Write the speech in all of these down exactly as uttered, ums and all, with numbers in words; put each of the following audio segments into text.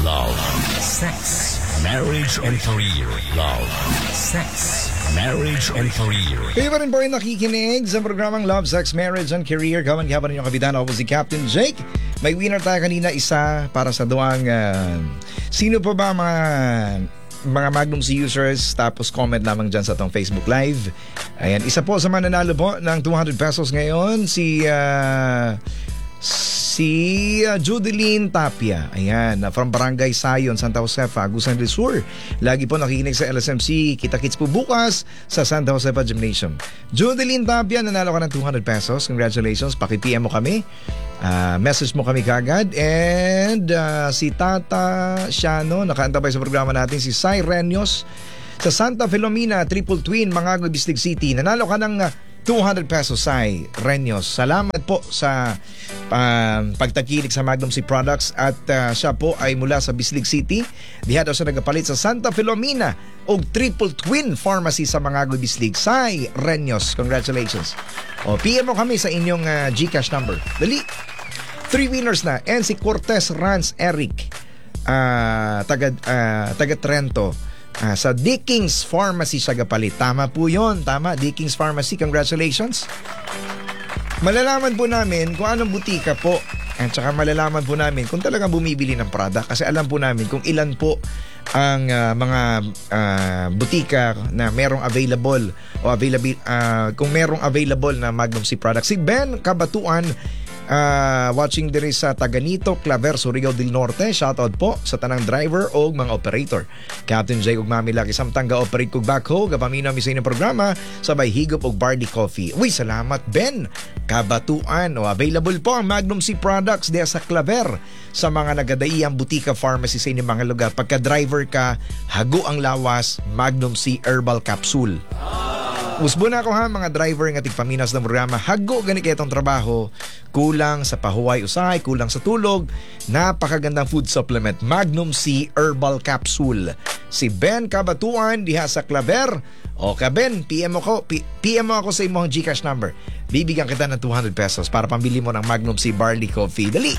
Love, sex, marriage and career. Love, sex, marriage and career. Kayo pa rin po yung nakikinig sa programang Love, Sex, Marriage and Career. Kaman kaya pa rin yung kapitan. Ako si Captain Jake. May winner tayo kanina, isa para sa duwang uh, sino pa ba mga mga Magnum C users, tapos comment lamang dyan sa atong Facebook Live. Ayan, isa po sa mananalo po ng two hundred pesos ngayon, si uh, si uh, Judeline Tapia. Ayan, uh, from Barangay Sayon, Santa Josefa, Agusan del Sur. Lagi po nakikinig sa L S M C. Kita-kits po bukas sa Santa Josefa Gymnasium. Judeline Tapia, nanalo ka ng two hundred pesos. Congratulations. Paki-P M mo kami. Uh, message mo kami kagad. And uh, si Tata Siano, nakaantabay sa programa natin, si Sai Renyos sa Santa Filomena, Triple Twin, Mangagoy, Bislig City. Nanalo ka ng uh, two hundred pesos, Sai Renyos. Salamat po sa uh, pagtakilik sa Magnum C Products. At uh, siya po ay mula sa Bislig City. Diha daw siya nagapalit sa Santa Filomena o Triple Twin Pharmacy sa Mangagoy, Bislig. Sai Renyos, congratulations. O, P M mo kami sa inyong uh, GCash number. Dali. Three winners na. And si Cortez Rans Eric, uh, taga, uh, taga Trento, uh, sa Dickings Pharmacy siya gapalit. Tama po yun. Tama, Dickings Pharmacy. Congratulations. Malalaman po namin kung anong butika po. At saka malalaman po namin kung talagang bumibili ng product. Kasi alam po namin kung ilan po ang uh, mga uh, butika na merong available o available, uh, kung merong available na Magnum C product. Si Ben Kabatuan, Uh, watching diri sa Taganito, Claver, Surigao del Norte. Shoutout po sa tanang driver o mga operator. Captain Jay ug Mami Lucky samtang ga-operate kog backhoe, gapamina mi sa inyong programa sabay higop og barley coffee. Uy, salamat Ben Kabatuan. O, available po ang Magnum C products diya sa Claver sa mga nagadaiyang butika pharmacy sa inyong mga lugar. Pagka driver ka, hago ang lawas, Magnum C Herbal Capsule. Usbo na ako ha, mga driver nga tigpaminas ng programa. Hago gani kay itong trabaho. Kulang sa pahuway usay, kulang sa tulog. Napakagandang food supplement, Magnum C Herbal Capsule. Si Ben Kabatuan diha sa Claver. O ka Ben, P M mo ko, P- PM mo ako sa imong GCash number. Bibigyan kita ng two hundred pesos para pambili mo ng Magnum C Barley Coffee. Dali.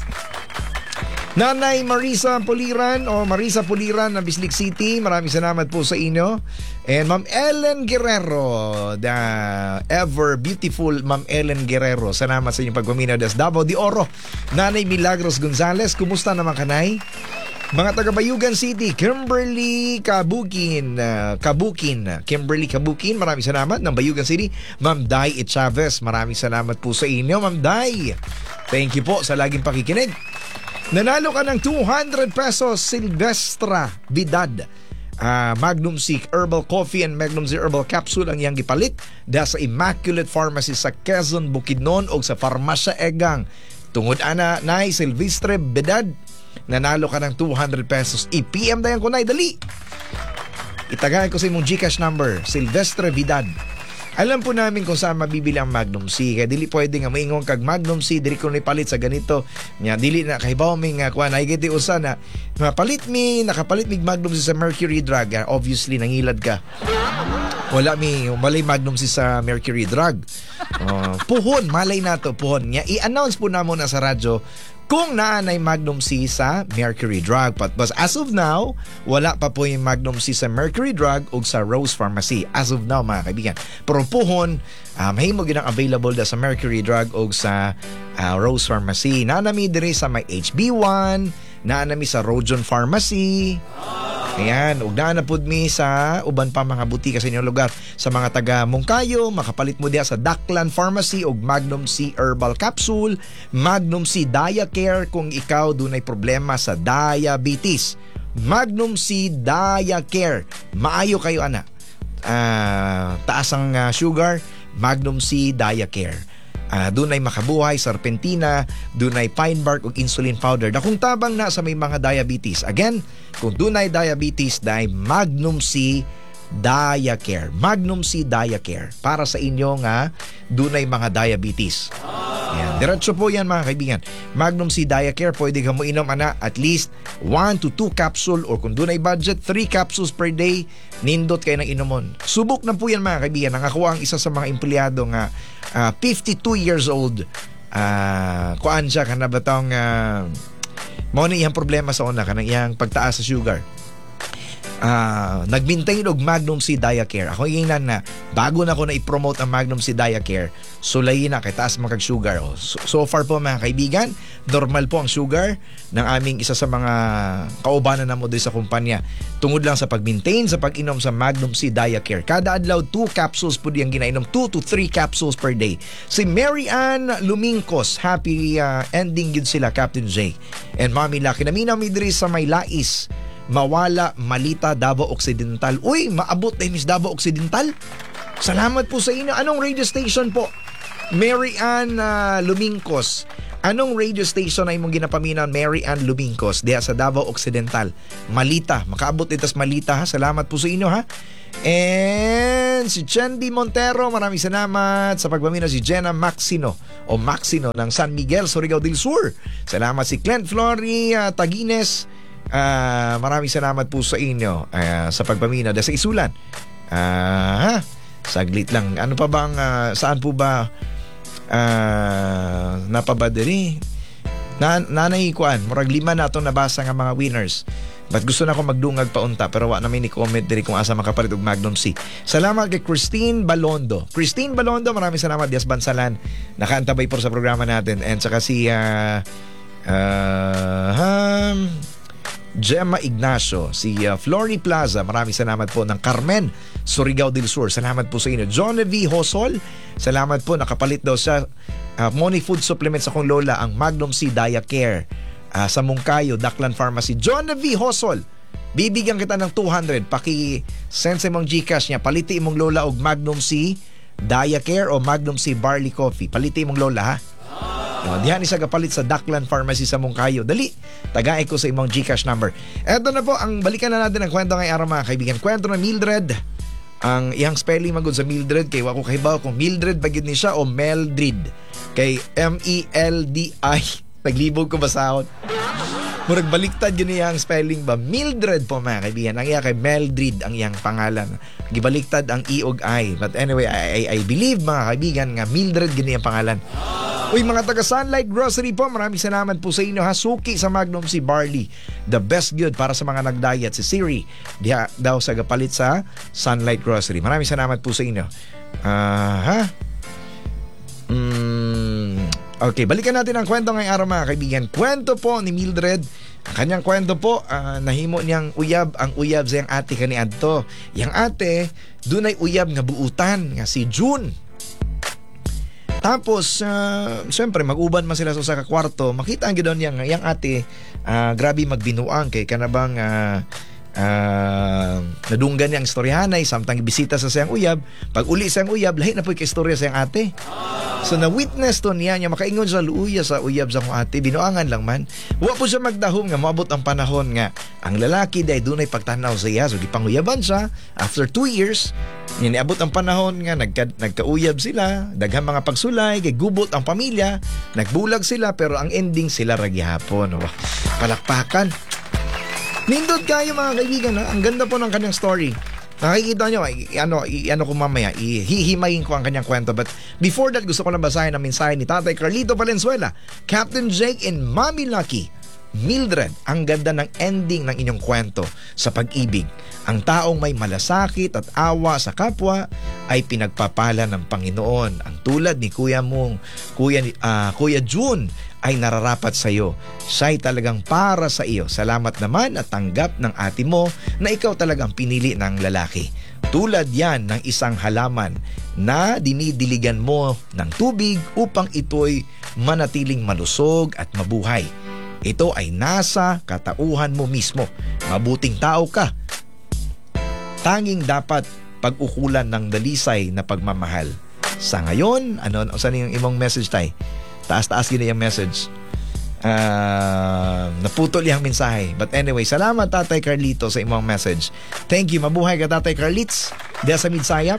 Nanay Marisa Puliran o Marisa Puliran ng Bislig City, maraming salamat po sa inyo. And Ma'am Ellen Guerrero, the ever beautiful Ma'am Ellen Guerrero, salamat sa inyong pagpaminaw des Davao de Oro. Nanay Milagros Gonzales, kumusta naman kanay? Mga taga Bayugan City, Kimberly Kabukin, uh, Kabukin, Kimberly Kabukin, maraming salamat ng Bayugan City. Ma'am Day It Chavez, maraming salamat po sa inyo, Ma'am Day. Thank you po sa laging pakikinig. Nanalo ka ng two hundred pesos, Silvestra Vidad. Uh, Magnum C Herbal Coffee and Magnum C Herbal Capsule ang iyang gipalit dahil sa Immaculate Pharmacy sa Quezon, Bukidnon o sa Farmasya Egang. Tungod ana, Nay Silvestre Vidad, nanalo ka ng two hundred pesos. I-P M dayan ko, Nay, dali. Itagayan ko sa imong GCash number, Silvestre Vidad. Alam po namin kung saan mabibili ang Magnum C. Kaya dili pwede nga maingon kag Magnum C dili ko ni palit sa ganito. Nya dili na kahibaw mi nga kuan ay giti usa na mapalit mi nakapalit mi Magnum C sa Mercury Drug. Obviously nangilad ka. Wala mi malay Magnum C sa Mercury Drug. Uh, puhon malay nato puhon. Nya i-announce po namo na sa radyo kung naanay Magnum C sa Mercury Drug. But, but as of now, wala pa po yung Magnum C sa Mercury Drug o sa Rose Pharmacy. As of now, mga kaibigan. Pero puhon, uh, mahimo ginang available da sa Mercury Drug o sa uh, Rose Pharmacy. Naanami diri sa may H B one, naanami sa Rojon Pharmacy. Ayan, ug naa na pud mi sa uban pa mga butika sa inyong lugar. Sa mga taga Mungkayo, makapalit mo diha sa Daklan Pharmacy og Magnum C Herbal Capsule, Magnum C Diacare kung ikaw dunay problema sa diabetes. Magnum C Diacare, maayo kayo ana. Uh, taas ang uh, sugar, Magnum C Diacare. Uh, dunay makabuhay, serpentina, dunay pine bark ug insulin powder. Dakong tabang na sa may mga diabetes. Again, kung dunay diabetes, dai Magnum C Diacare. Magnum C Diacare para sa inyo nga dunay mga diabetes. Yan. Diretso po yan mga kaibigan. Magnum C Diacare, pwede ka mo inom ana at least one to two capsule or kung dunay budget, three capsules per day. Nindot kayo ng inomon. Subok na po yan mga kaibigan. Ang ako ang isa sa mga empleyado nga Uh, fifty-two years old, uh, kuan siya ka na ba tong uh, Mao na iyang problema sa una kanang iyang pagtaas sa sugar. Uh, nag-maintain og Magnum C Diacare. Ako ingnan na bago na ko na i-promote ang Magnum C Diacare, sulayin na kay taas magkag sugar. Oh. So, so far po mga kaibigan, normal po ang sugar ng aming isa sa mga kaubanan na mo sa kumpanya. Tungod lang sa pag-maintain sa pag-inom sa Magnum C Diacare. Kada adlaw two capsules po diyang ginainom, two to three capsules per day. Si Mary Ann Lumingkos, happy uh, ending yun sila, Captain Jake. And Mami Lucky, naminaw mi diri sa may Lais, Mawala, Malita, Davao Occidental. Uy, maabot na Miss Davao Occidental. Salamat po sa inyo. Anong radio station po? Mary Ann uh, Lumingkos. Anong radio station ay mong ginapaminan, Mary Ann Lumingkos? Diya sa Davao Occidental. Malita. Makaabot itas Malita ha. Salamat po sa inyo ha. And si Chendi Montero, maraming salamat sa pagpamina. Si Jenna Maxino o Maxino ng San Miguel, Surigao del Sur. Salamat si Clint Flory uh, Tagines. Uh, maraming salamat po sa inyo uh, sa pagpamina sa isulan. Uh, ha? Saglit lang. Ano pa bang uh, saan po ba uh, napabadiri? Na, nanay kuan, murag lima na itong nabasa nga mga winners. But gusto na ako magdungag paunta pero wa namin i-comment diri kung asa makapalit og Magnum C. Salamat kay Christine Balondo. Christine Balondo, maraming salamat. Dias Bansalan. Nakaantabay po sa programa natin. And saka si uh, uh, um, Gemma Ignacio, si uh, Flory Plaza, maraming salamat po. Ng Carmen, Surigao del Sur, salamat po sa inyo. John V. Hosol, salamat po, nakapalit daw sa uh, Money Food Supplements akong lola ang Magnum C Diacare uh, sa Mungkayo, Daklan Pharmacy. John V. Hosol, bibigyan kita ng two hundred, paki-send sa imong Gcash niya, paliti imong lola og Magnum C Diacare o Magnum C Barley Coffee, paliti imong lola ha. No, dihan isa kapalit sa Daklan Pharmacy sa Mungkayo. Dali, tagaay ko sa imong Gcash number. Eto na po, ang balikan na natin ang kwento ngayong araw mga kaibigan. Kwento na Mildred. Ang iyang spelling magud sa Mildred, kay wako kahibaw kung Mildred ba gyud ni siya o Meldred. Kay M E L D I. Naglibog ko basahon. Murag baliktad yun iyang spelling ba? Mildred po mga kaibigan. Ang iya kay Meldred ang iyang pangalan. Gibaliktad ang E ug I. But anyway, I, I, I believe mga kaibigan nga Mildred yun iyang pangalan. Uy, mga taga Sunlight Grocery po, maraming salamat po sa inyo ha. Suki sa Magnum C Barley, the best good para sa mga nag-diet. Si Siri, diha daw sa gapalit sa Sunlight Grocery. Maraming salamat po sa inyo. Uh, ha? Mm, okay, balikan natin ang kwento ngayong araw mga kaibigan. Kwento po ni Mildred. Ang kanyang kwento po, uh, nahimo niyang uyab, ang uyab sa yung ate kani adto. Yang ate, dunay uyab nga buutan nga si June. Tapos, uh, siyempre, mag-uban man sila sa usa ka kwarto. Makita ang gidon yang, yang ate, uh, grabe magbinuang kay kanabang uh, uh, nadunggan niyang istoryahanay, samtang bisita sa siyang uyab. Pag uli siyang uyab, lahi na po yung istorya sa siyang ate. So, na-witness to niya, niya makaingon sa luya sa uyab sa mong ate, binuangan lang man. Wa po siya magdahom nga, maabot ang panahon nga, ang lalaki dahil dunay pagtanaw sa iya, so di panguyaban siya. After two years, niabot ang panahon nga nagka, nagkauyab sila, daghang mga pagsulay, kay gubot ang pamilya, nagbulag sila, pero ang ending sila ragyahapon. Oh, palakpakan. Nindot kayo mga kaibigan, ha? Ang ganda po ng kanyang story. Nakikita nyo, i- ano, i- ano ko mamaya, ihihimayin ko ang kanyang kwento. But before that, gusto ko lang basahin ang mensahe ni Tatay Carlito Valenzuela, Captain Jake and Mommy Lucky. Mildred, ang ganda ng ending ng inyong kwento sa pag-ibig. Ang taong may malasakit at awa sa kapwa ay pinagpapala ng Panginoon. Ang tulad ni Kuya mong, Kuya, uh, Kuya June ay nararapat sa iyo. Siya'y talagang para sa iyo. Salamat naman at tanggap ng ate mo na ikaw talagang pinili ng lalaki. Tulad yan ng isang halaman na dinidiligan mo ng tubig upang ito'y manatiling malusog at mabuhay. Ito ay nasa katauhan mo mismo. Mabuting tao ka. Tanging dapat pag-ukulan ng dalisay na pagmamahal. Sa ngayon, ano, saan yung imong message tay? Taas-taas gina yung message. Uh, naputol yung mensahe. But anyway, salamat Tatay Carlito sa imong message. Thank you. Mabuhay ka Tatay Carlits. Diha sa Midsayap.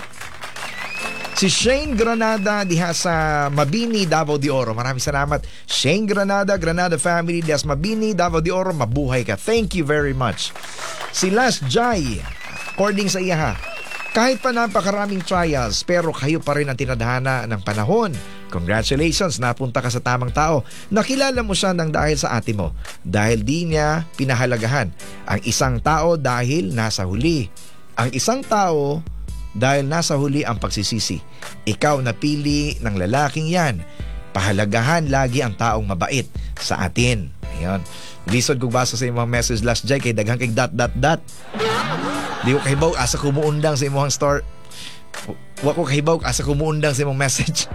Si Shane Granada diha sa Mabini, Davao de Oro. Maraming salamat. Shane Granada, Granada family diha sa Mabini, Davao de Oro. Mabuhay ka. Thank you very much. Si Last Jai, according sa iya ha, kahit pa napakaraming trials, pero kayo pa rin ang tinadhana ng panahon. Congratulations, napunta ka sa tamang tao. Nakilala mo siya ng dahil sa ate mo. Dahil di niya pinahalagahan ang isang tao dahil nasa huli. Ang isang tao dahil nasa huli ang pagsisisi. Ikaw napili ng lalaking yan. Pahalagahan lagi ang taong mabait sa atin. Ayan. Lisod kong basa sa imong message last Jay kay daghang kay dot dot dot. Di ko kahibaw asa kumuundang sa imong store. Wa ko kahibaw asa kumuundang sa imong message.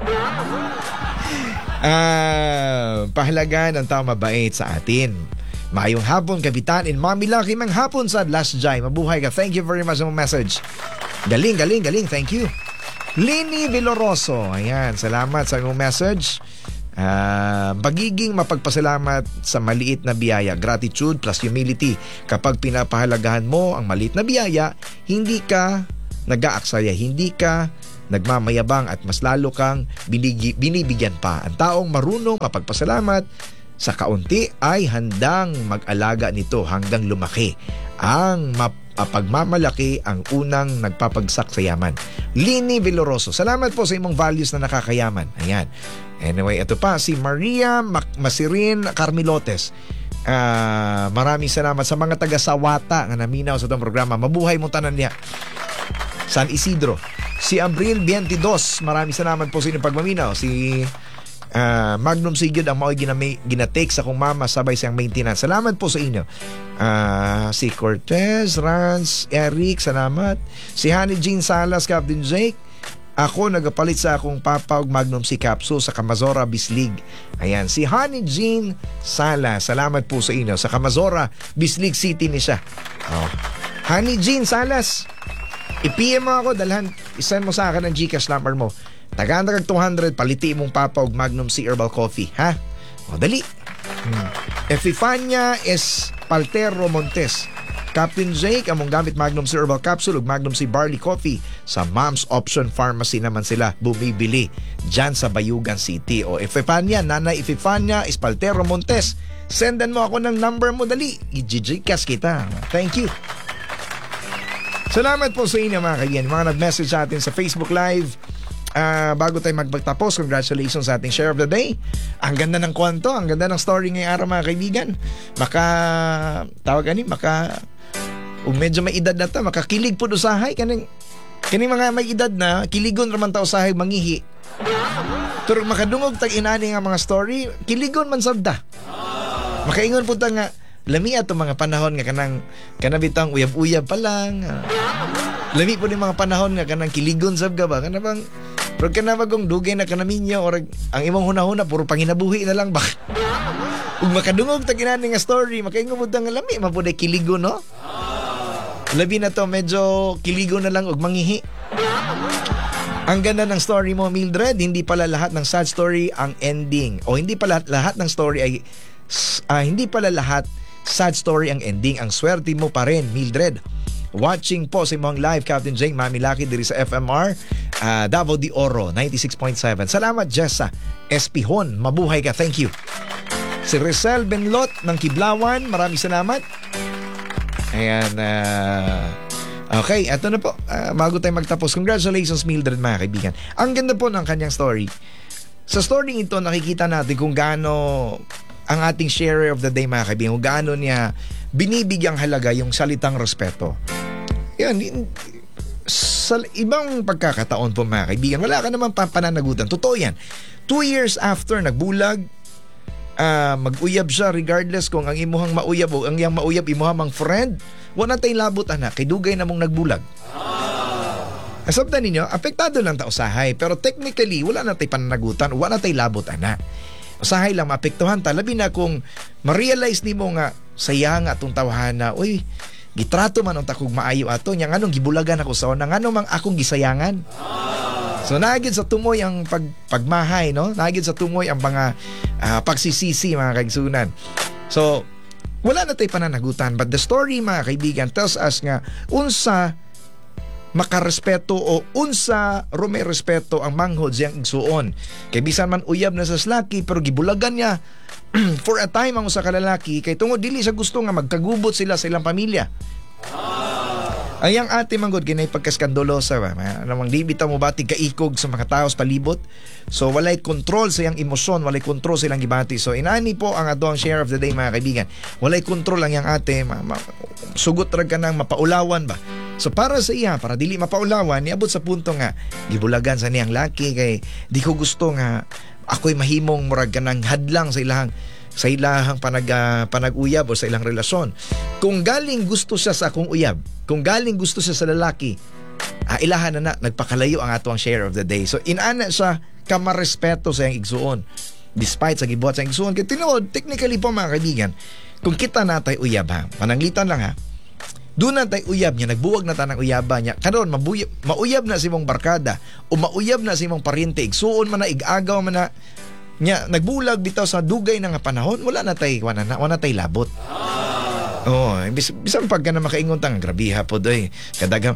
Ah, pahalagahan ang tao mabait sa atin. Maayong hapon, Kapitan in Mami Lucky, mang hapon sa Last Jai. Mabuhay ka. Thank you very much sa message. Galing, galing, galing. Thank you. Lini Viloroso. Ayan, salamat sa iyong message. Uh, pagiging mapagpasalamat sa maliit na biyaya, gratitude plus humility. Kapag pinapahalagahan mo ang maliit na biyaya, hindi ka nag-aaksaya, hindi ka nagmamayabang at mas lalo kang binigi, binibigyan pa. Ang taong marunong mapagpasalamat sa kaunti ay handang mag-alaga nito hanggang lumaki. Ang map- pagmamalaki ang unang nagpapagsak sa yaman. Lini Viloroso, salamat po sa imong values na nakakayaman. Ayan. Anyway, ito pa si Maria Mac- Masirin Carmilotes. Uh, maraming salamat sa mga taga-Sawata nga naminaw sa itong programa. Mabuhay mo tanan niya. San Isidro. Si Abril twenty-dos, maraming salamat po sa inyong pagmaminaw. Si uh, Magnum Sigurd ang mao'y ginamay, ginatake sa kong mama sabay siyang maintenance. Salamat po sa inyo. Uh, si Cortez, Rans, Eric, salamat. Si Honey Jean Salas, Captain Jake. Ako nagapalit sa akong papa og Magnum si Capsule sa Camazora Bislig. Ayan, si Honey Jean Salas, salamat po sa inyo. Sa Camazora Bislig City ni siya. Oh. Honey Jean Salas, i-P M mo ako, dalhan, isend mo sa akin ang Gcash number mo. Tagaan na kag two hundred, paliti mong papa og Magnum C Herbal Coffee, ha? O, dali. Hmm. Epifania S. Paltero Montes. Captain Jake, among gamit Magnum C Herbal Capsule ug Magnum C Barley Coffee sa Mom's Option Pharmacy naman sila bumibili dyan sa Bayugan City. O, Epifania, Nanay Epifania S. Paltero Montes. Sendan mo ako ng number mo, dali. I-Gcash kita. Thank you. Salamat po sa inyo mga kaibigan, mga nag-message sa atin sa Facebook Live. Uh, bago tayo magpagtapos, congratulations sa ating share of the day. Ang ganda ng kwento, ang ganda ng story ngayong araw mga kaibigan. Maka, tawag ani, maka, o medyo may edad na ta, makakilig po usahay. Kaning, kaning mga may edad na, kiligon naman ta usahay mangihi. Turog makadungog tag inani nga mga story, kiligon man sabda. Makaingon po ta nga, lami ato mga panahon nga kanang kanabitang uyab-uyab pa lang. Lami po ni mga panahon nga kanang kiligon sab ka ba? Kana bang pero kana bagong dugay na kanaminyo or ang imong hunahuna puro panginabuhi na lang ba? Ug makadungog ta kinani nga story, makaingon pud nga lami mapuday kiligon no? Labi na to medyo kiligon na lang ug mangihi. Ang ganda ng story mo, Mildred, hindi pala lahat ng sad story ang ending o hindi pala lahat ng story ay uh, hindi pala lahat sad story ang ending. Ang swerte mo pa rin, Mildred. Watching po sa imong live, Captain Jake, Mami Lucky diri sa F M R uh, Davao de Oro ninety-six point seven. Salamat Jessa Espihon, mabuhay ka, thank you. Si Rizal Benlot ng Kiblawan, maraming salamat. Ayan, uh, okay, eto na po, uh, bago tayo magtapos, congratulations Mildred mga kaibigan. Ang ganda po ng kanyang story. Sa story ito nakikita natin kung gaano ang ating sharer of the day mga kaibigan, kung gaano niya binibigyang halaga yung salitang respeto. Yan, sa ibang pagkakataon po mga kaibigan, wala ka naman pananagutan. Totoo yan. Two years after nagbulag, uh, mag-uyab siya regardless kung ang imuhang mauyab o ang iyang mauyab imuhang friend, wala tay labot anak, kay dugay na mong nagbulag. Asabtan ninyo, apektado lang ta usahay, pero technically, wala na tay pananagutan, wala tay labot anak. Usahay lang maapektuhan ta, labi na kung ma-realize ni mo nga sayang atong tawhana, uy, gitrato man ang takog maayo ato, nya nganong gibulagan ako sa una, nganong mang akong gisayangan. So naagid sa tumoy ang pag, pagmahay, no? Naagid sa tumoy ang mga uh, pagsisisi mga kaigsunan. So wala na tay pananagutan, but the story mga kaibigan tells us nga unsa makarespeto o unsa rumay respeto ang manghod siyang igsuon. Kay bisan man uyab na sa slaki pero gibulagan niya for a time ang usa ka lalaki kay tungod dili sa gusto nga magkagubot sila sa ilang pamilya. Ayang ate manggod kinay pagkaskandulosa ba. Namang di bitaw mo ba tig-kaikog sa mga tao sa palibot. So walay control sa iyang emosyon, walay control sa ilang gibati. So inani po ang ato ang share of the day mga kaibigan. Walay control ang iyang ate, ma- ma- sugot ra ka nang mapaulawan ba. So para sa iya, para dili mapaulawan, niabot sa punto nga gibulagan sa niyang laki kay di ko gusto nga ako'y mahimong murag ka ng hadlang sa ilahang sa ilahang panag, uh, panag-uyab o sa ilang relasyon. Kung galing gusto siya sa akong uyab, kung galing gusto siya sa lalaki, uh, ilahan na na, nagpakalayo ang ato ang share of the day. So inana siya kamarespeto sa iyang igsuon. Despite sa gibuhat sa iyang igsuon, kaya tinuod, technically po mga kaibigan, kung kita natay uyab ha, pananglitan lang ha, doon na tayo uyab niya, nagbuwag na tayo ng uyaba niya. Karon mabuyab, mauyab na si mong barkada o mauyab na si mong parinte, igsuon man na, igagaw man na, nya nagbulag bitaw sa dugay na nga panahon, wala na tay wala na wala tay labot. Oh, bis, bisan pag ka na makaingon tang grabe hapon doy. Kadagam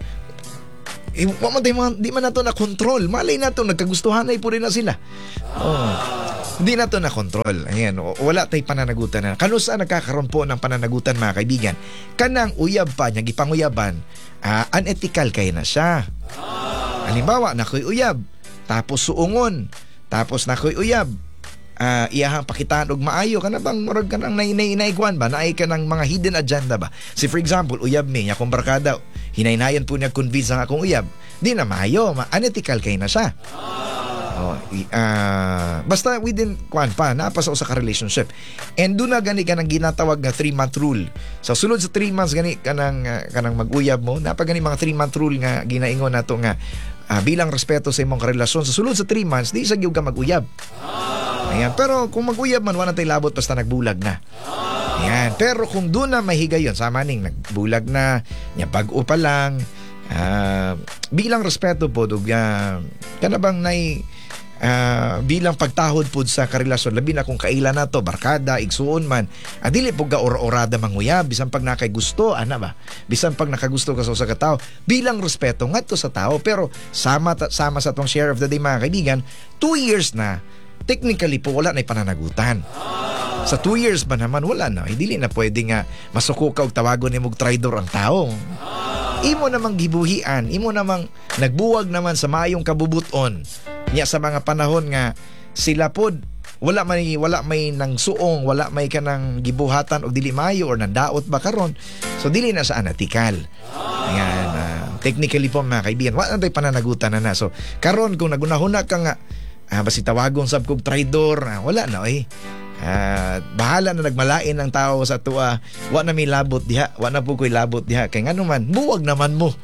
eh, man tay di man nato na control. Malay nato nagkagustuhan ay puri na sila. Oh. Hindi nato na control. Ayan, wala tay pananagutan na. Kano sa nagkakaroon po ng pananagutan mga kaibigan? Kanang uyab pa niya gipanguyaban, uh, unethical kay na siya. Halimbawa, nakoy uyab, tapos suungon, tapos nakoy uyab, uh, iyahang pakitaan og maayo kana bang murag ka nang nainaigwan ba naay ka ng mga hidden agenda ba si for example uyab mi nya kung barkada hinaynayan po niya convince ang akong uyab di na maayo ma unethical kay na siya. Oh, uh, basta within kwan pa napasa sa ka relationship and do na gani ka ng ginatawag na three month rule. So sulod sa three months gani kanang uh, kanang mag-uyab mo napagani mga three month rule nga ginaingon nato nga uh, bilang respeto sa imong relasyon sa sulod sa three months di sa gyud ka mag-uyab. Ayan, pero kung mag-uyab man wala tay labot basta nagbulag na. Ayan, pero kung doon na mahigayon sama ning nagbulag na nya bag-o pa lang uh, bilang respeto po dug uh, kana bang nay uh, bilang pagtahod po sa karelasyon labi na kung kailan na to barkada igsuon man adili po ga or-orada manguyab bisan pag nakay gusto ana ba bisan pag nakagusto ka sa usa ka tawo bilang respeto ngadto sa tao pero sama ta, sama sa tong share of the day mga kaibigan two years na technically po wala na pananagutan. Sa two years ba naman wala na hindi na pwede nga masuko ka og tawagon ni mog traidor ang tao. Imo namang gibuhian, imo namang nagbuwag naman sa maayong kabubuton nya sa mga panahon nga sila pod wala may wala may nang suong, wala may kanang gibuhatan og dili maayo or nandaot ba karon. So dili na sa anatikal. Ayan, uh, technically po mga kaibigan, wala na tay pananagutan na na. So karon kung nagunahuna ka nga ah, basi tawagon sab kog traidor, ah, wala na eh. Uh, bahala na nagmalain ang tao sa tuwa wa na may labot diha wa na po ko'y labot diha kay ngano man buwag naman mo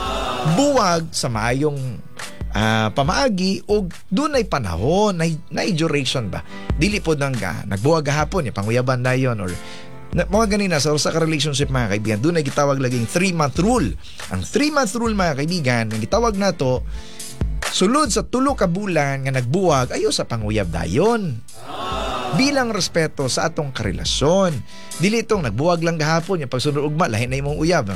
buwag sa maayong uh, pamaagi og dunay panahon na, na duration ba dili po nang uh, nagbuwag gahapon ya panguyaban dayon or na, mga ganina sa sa relationship mga kaibigan dunay gitawag laging three month rule. Ang three month rule mga kaibigan ang gitawag nato sulod sa tulo ka bulan nga nagbuwag ayo sa panguyab dayon bilang respeto sa atong karelasyon. Dili itong nagbuwag lang gahapon yung pagsunod ugma lahi na imong uyab.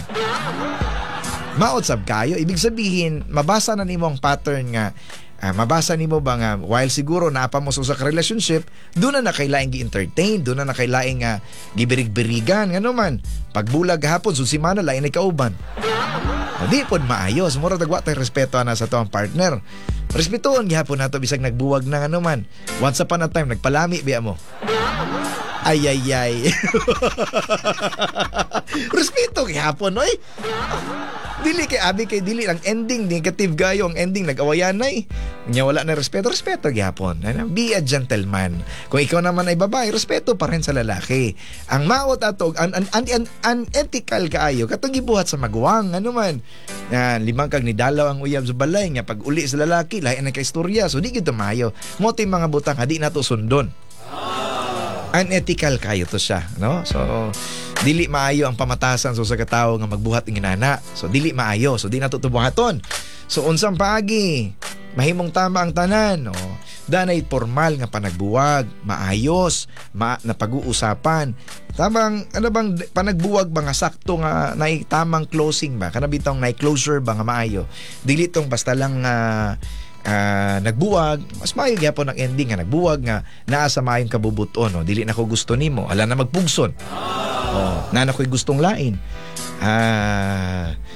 Maot sab kayo ibig sabihin mabasa na nimo ang pattern nga uh, mabasa nimo ba nga while siguro naapa mo sa usa ka relationship doon na nakailaing gi-entertain doon na nakailaing nga uh, gibirig-birigan ngano man pagbulag gahapon susimana lain ay kauban. Di pod maayos mura dagwa tay respeto ana sa to ang partner. Respetuon gihapon nato bisag nagbuwag na ano man. Once upon a time nagpalami biya mo. Ay ay ay. Respeto gihapon oy. Dili kay abi kay dili ang ending negative gayo ang ending nag-awayan nay. Nya wala na respeto respeto gihapon. Be a gentleman. Kung ikaw naman ay babae respeto pa rin sa lalaki. Ang maot atog an an, an, an, unethical kaayo katong gibuhat sa maguwang ano man. Yan limang kag ni dalaw ang uyab sa balay nga pag uli sa lalaki lahi na kay istorya so di gyud maayo. Mo tay mga butang hadi nato sundon. Unethical kayo to siya, no? So dili maayo ang pamatasan so sa katawo nga magbuhat ng inana. So dili maayo, so di nato tubuhaton. So unsang paagi, mahimong tama ang tanan, no? Danay formal nga panagbuwag, maayos, ma na pag-uusapan. Tamang ano bang panagbuwag ba nga sakto nga nay tamang closing ba? Kana bitong nay closure ba nga maayo. Dili tong basta lang uh, Uh, nagbuwag, mas maayo gyapon ang ending nga nagbuwag nga naa sa maayong kabubuton no? Dili na ko gusto nimo, ala na magpugson. Oh, na na ko'y gustong lain. Ah, uh,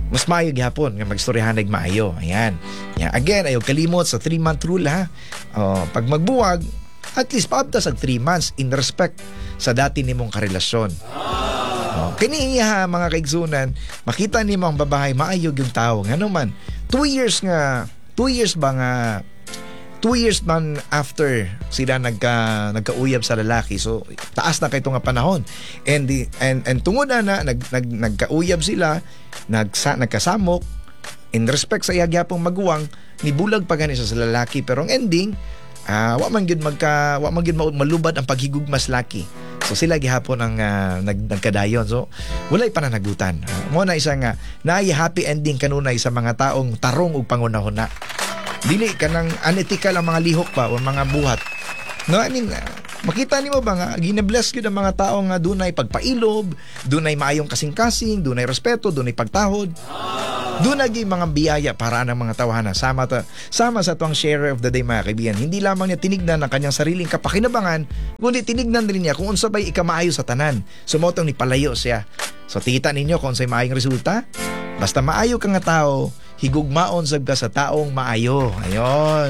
mas maayo gyapon nga magstoryahanag maayo. Ayan. Yan. Again, ayaw kalimot sa three month rule ha. Oh, pag magbuwag, at least paabta sa three months in respect sa dati nimong karelasyon. Oh, kini ha mga kaigsunan, makita nimo ang babae maayog yung tao. Ngano man, two years nga, two years ba nga Two years man after sila nagka nagkauyab sa lalaki, so taas na kay nga panahon, and the, and and tungod na na nag, nag nagkauyab sila, nagsa nagkasamok in respect sa iya gyapong maguwang, nibulag pa gani sa lalaki, pero ang ending uh, wa man gyud magka wa man gyud malubad ang paghigugmas laki. So sila gihapon ang uh, nag, nagkadayon. So walay pananagutan. Uh, mo na isang uh, naay happy ending kanunay sa mga taong tarong ug pangunahuna. Dili ka ng unethical ang mga lihok pa o mga buhat. No, I mean, uh, makita nimo ba nga ginabless gyud ang mga tao nga dunay pagpailob, dunay maayong kasing-kasing, dunay respeto, dunay pagtahod. Dunay gyud mga biyaya para ng mga tawhana. Sama ta, sama sa tuang share of the day mga kaibigan. Hindi lamang niya tinignan ang kanyang sariling kapakinabangan, kundi tinignan din niya kung unsa bay ikamaayo sa tanan. Sumotong ni palayo siya. So tita ninyo kung unsay maayong resulta. Basta maayo ka nga tao, higugmaon sab ka sa taong maayo. Ayon.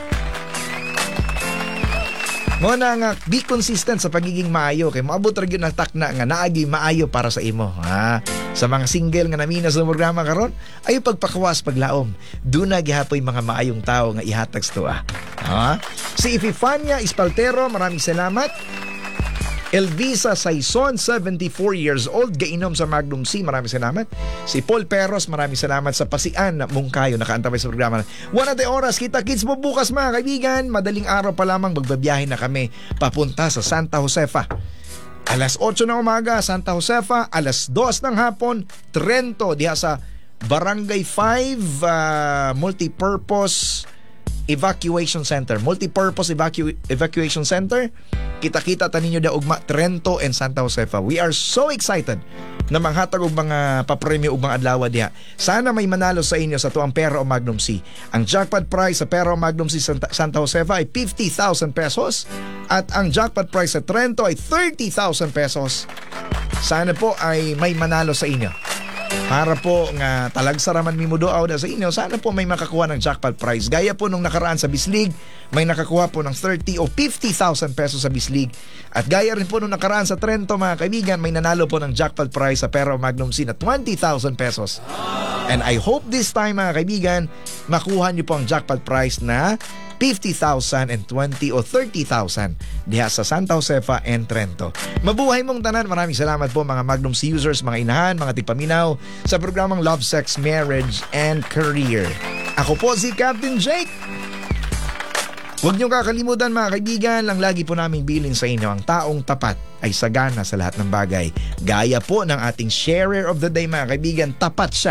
Mo na nga, be consistent sa pagiging maayo kay moabot ra gyud ang takna nga naagi maayo para sa imo. Ha? Sa mga single nga namina sa programa karon, ayo pagpakawas paglaom. Duna gihapoy mga maayong tao nga ihatag sa tuwa. Ha? Si Ififania Espaltero, maraming salamat. Elvisa Saison, seventy-four years old, gainom sa Magnum C, maraming salamat. Si Paul Peros, maraming salamat sa Pasian na Mungkayo, nakaantabay sa programa. One de oras, kita kids mo bukas mga kaibigan. Madaling araw pa lamang magbabiyahe na kami papunta sa Santa Josefa. Alas otso ng umaga, Santa Josefa. Alas dos ng hapon, Trento, diha sa Barangay five uh, Multipurpose Evacuation Center. Multipurpose evacu- Evacuation Center. Kita-kita taninyo da ugma Trento and Santa Josefa. We are so excited na manghatag og mga papremyo ug mga adlaw diha. Sana may manalo sa inyo sa tuang Pera o Magnum C. Ang jackpot prize sa Pera o Magnum C Santa, Santa Josefa ay fifty thousand pesos at ang jackpot prize sa Trento ay thirty thousand pesos. Sana po ay may manalo sa inyo. Para po nga talagsaraman mi mo doaw da sa inyo, sana po may makakuha ng jackpot prize. Gaya po nung nakaraan sa Bislig, may nakakuha po ng thirty o fifty thousand pesos sa Bislig. At gaya rin po nung nakaraan sa Trento mga kaibigan, may nanalo po ng jackpot prize sa Pera o Magnum C na twenty thousand pesos. And I hope this time mga kaibigan, makuha niyo po ang jackpot prize na fifty thousand and twenty o thirty thousand diha sa Santa Josefa and Trento. Mabuhay mong tanan. Maraming salamat po mga Magnum C users, mga inahan, mga tigpaminaw sa programang Love, Sex, Marriage and Career. Ako po si Captain Jake. Huwag niyo kakalimutan mga kaibigan, lang lagi po naming bilin sa inyo, ang taong tapat ay sagana sa lahat ng bagay. Gaya po ng ating sharer of the day mga kaibigan, tapat siya.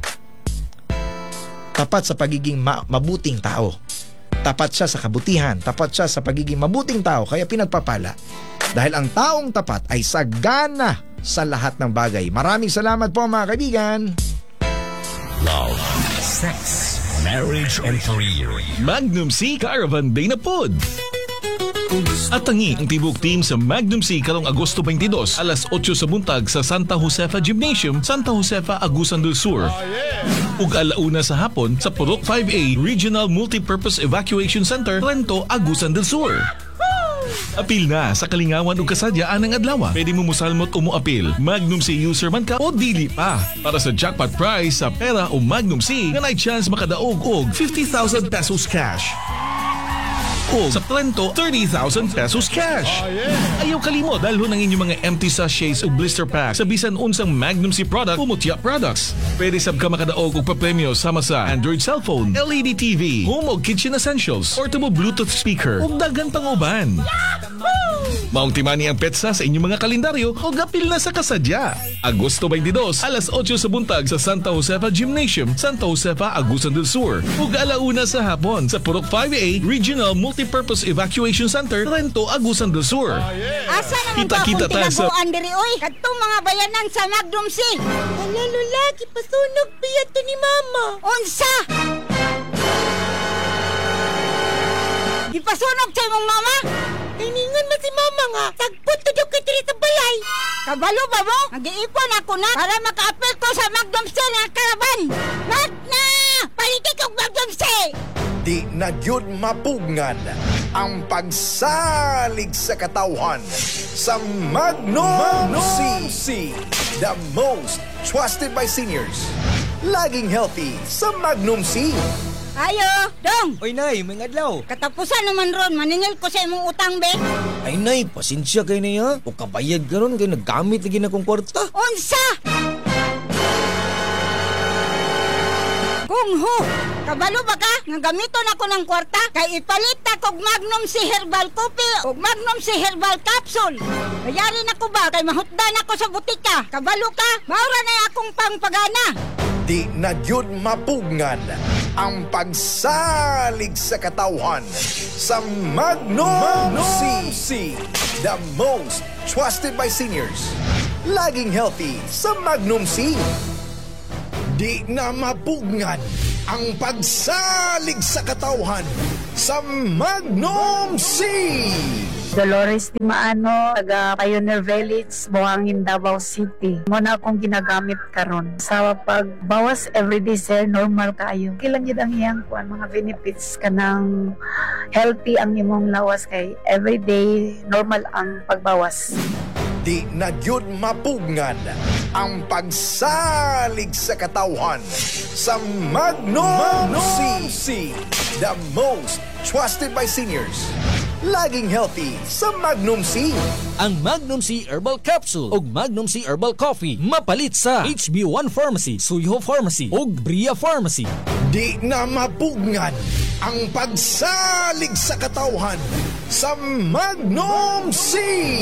Tapat sa pagiging ma- mabuting tao. Tapat siya sa kabutihan, tapat siya sa pagiging mabuting tao, kaya pinagpapala. Dahil ang taong tapat ay sagana sa lahat ng bagay. Maraming salamat po mga kaibigan. Love, Sex, Marriage and Career. Magnum C Caravan Day na pod. At tangi ang tibok team sa Magnum C karong Agosto twenty-dos, alas otso sa buntag sa Santa Josefa Gymnasium, Santa Josefa, Agusan del Sur. Ug alauna sa hapon sa Purok five A Regional Multipurpose Evacuation Center, Trento, Agusan del Sur. Apil na sa kalingawan ug kasadyaan ng adlaw. Pwede mo musalmot o moapil. Magnum C user man ka o dili pa. Para sa jackpot prize sa Pera o Magnum C, nga nay chance makadaog og fifty thousand pesos cash. O sa Trento, thirty thousand pesos cash. Oh, yeah. Ayaw kalimot, dalhon ang inyong mga empty sachets o blister pack sa bisan unsang Magnum C product o Mutya products. Pwede sab ka makadaog og papremyo sama sa Android cellphone, L E D T V, home o kitchen essentials, portable Bluetooth speaker o dagan pang uban. Maong timani ang petsa sa inyong mga kalendaryo o gapil na sa kasadya. Agosto twenty-dos, alas otso sa buntag sa Santa Josefa Gymnasium, Santa Josefa, Agusan del Sur. Ug alauna sa hapon sa Purok five A Regional Multipurpose Evacuation Center, Trento, Agusan del Sur. Oh, yeah. Asa naman Kita-kita pa ta sa... tinabuan diri oy? Kadtong mga bayanan sa Magnum C. Hala lula, kipasunog piyat to ni mama. Unsa? Gipasunog sa imong mama? Kainingan man si mama nga. Tagpot to daw kita diri sa balay. Kabalo ba mo? Nag-iipon ako na para maka-apel ko sa Magnum C nga karaban. Magna! Palitik og Magnum C! Di na gyud mapugngan ang pagsalig sa katawhan sa Magnum, Magnum C. The most trusted by seniors. Laging healthy sa Magnum C. Ayo, dong! Oy, Nay, may adlaw. Katapusan naman ron, maningil ko sa imong utang, be. Ay, Nay, pasensya kay niya. O kabayad ka ron, kaya naggamit lagi na kong kwarta. Unsa? Kung ho, kabalo ba ka? Nga gamiton ako ng kwarta kay ipalit ako og Magnum C Herbal Coffee og Magnum C Herbal Capsule. Kayari na ko ba kay mahutdan ako sa butika? Kabalo ka? Maura na akong pangpagana. Di na gyud mapugngan ang pagsalig sa katawhan sa Magnum, Magnum C. The most trusted by seniors. Laging healthy sa Magnum C. Di na mapugngan ang pagsalig sa katawhan sa Magnum C. Dolores Timaano, taga Pioneer Village, Buhangin, Davao City. Muna akong ginagamit karon sa pagbawas everyday sir, normal kayo. Kilang yun ang iyang kuan mga benefits ka ng healthy ang imong lawas kay everyday normal ang pagbawas. Di na gyud mapugngan ang pagsalig sa katawhan sa Magnum, Magnum C. The most trusted by seniors. Laging healthy sa Magnum C. Ang Magnum C Herbal Capsule ug Magnum C Herbal Coffee mapalit sa H B one Pharmacy, Suyho Pharmacy ug Bria Pharmacy. Di na mapugngan ang pagsalig sa katawhan sa Magnum C.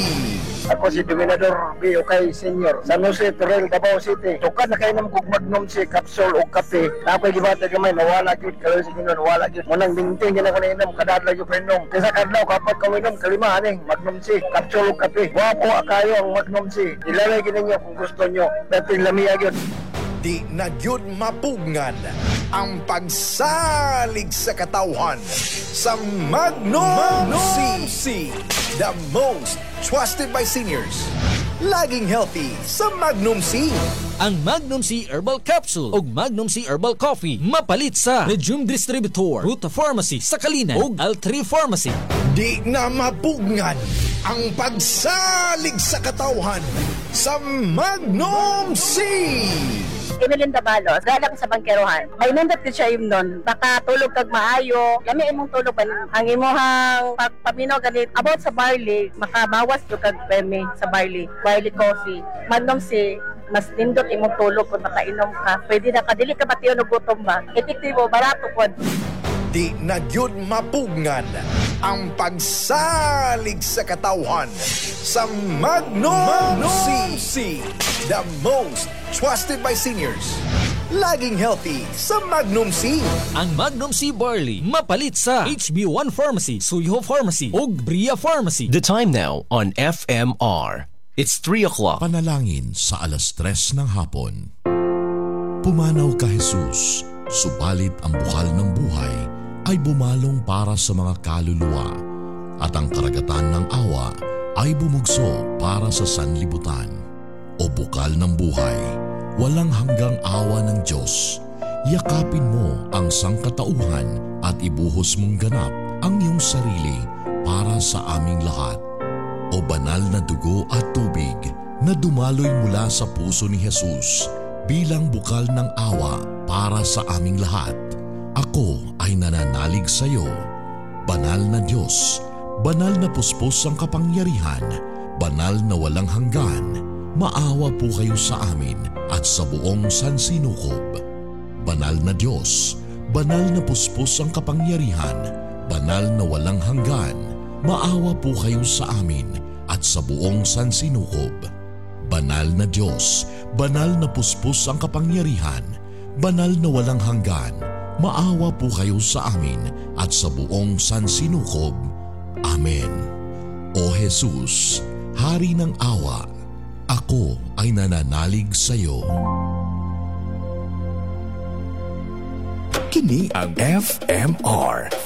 Ako si Dominador B. Ukay Senior, San Jose, Torrel, Davao City. Tukad na kayo naman kong Magnum C, capsule o kape. Ako'y gibata kamay, nawala yun, kaloy sa ginoon, nawala yun. Munang binting, yun ako na inom, kadadla yung painom. Kesa kadlaw, kapag kawinom, kalima, aning, Magnum C, capsule o kape. Wapo akayo ang Magnum C. Ilalay gininyo kung gusto nyo, dating lamia yun. Di na gyud mapugngan ang pagsalig sa katawhan sa Magnum, Magnum C. The most trusted by seniors. Laging healthy sa Magnum C. Ang Magnum C Herbal Capsule ug Magnum C Herbal Coffee mapalit sa Regium Distributor, Ruta Pharmacy sa Kalinan ug Altri Pharmacy. Di na mapugngan ang pagsalig sa katawhan sa Magnum C. Emelinda Balos, gala ko sa bangkerohan. May nindot ko siya yung nun. Baka tulog kag maayo. Lami imong tulog ban ang imuhang pagpaminaw ganit about sa barley, makabawas to kag premi sa barley. Barley coffee. Magnum C, mas nindot imong tulog kung nakainom ka. Pwede na kadili ka batiyon og gutom ba. Epektibo, barato pod. Di na gyud mapugngan ang pagsalig sa katawhan sa Magnum, Magnum C. The most trusted by seniors. Laging healthy sa Magnum C. Ang Magnum C Barley mapalit sa H B one Pharmacy, Suyho Pharmacy ug Bria Pharmacy. The time now on F M R. It's three o'clock. Panalangin sa alas tres ng hapon. Pumanaw ka Jesus, subalit ang bukal ng buhay ay bumalong para sa mga kaluluwa at ang karagatan ng awa ay bumugso para sa sanlibutan. O bukal ng buhay, walang hanggang awa ng Diyos, yakapin mo ang sangkatauhan at ibuhos mong ganap ang iyong sarili para sa aming lahat. O banal na dugo at tubig na dumaloy mula sa puso ni Jesus bilang bukal ng awa para sa aming lahat. Ako ay nananalig sa iyo, banal na Diyos, banal na puspos ang kapangyarihan, banal na walang hanggan. Maawa po kayo sa amin at sa buong sansinukob. Banal na Diyos, banal na puspos ang kapangyarihan, banal na walang hanggan. Maawa po kayo sa amin at sa buong sansinukob. Banal na Diyos, banal na puspos ang kapangyarihan, banal na walang hanggan. Maawa po kayo sa amin at sa buong sansinukob. Amen. O Jesus, Hari ng awa, ako ay nananalig sa iyo. Kini ang F M R